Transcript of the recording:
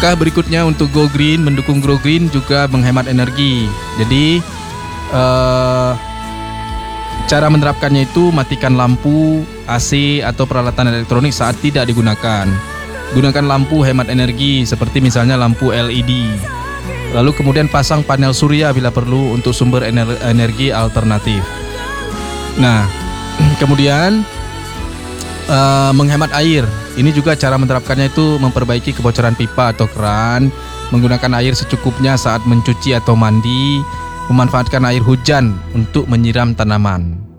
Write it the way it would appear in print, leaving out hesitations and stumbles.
Langkah berikutnya untuk Go Green, mendukung Grow Green juga menghemat energi. Jadi cara menerapkannya itu matikan lampu, AC atau peralatan elektronik saat tidak digunakan. Gunakan lampu hemat energi seperti misalnya lampu LED. Lalu kemudian pasang panel surya bila perlu untuk sumber energi alternatif. Nah, kemudian menghemat air. Ini juga cara menerapkannya itu memperbaiki kebocoran pipa atau keran, menggunakan air secukupnya saat mencuci atau mandi, memanfaatkan air hujan untuk menyiram tanaman.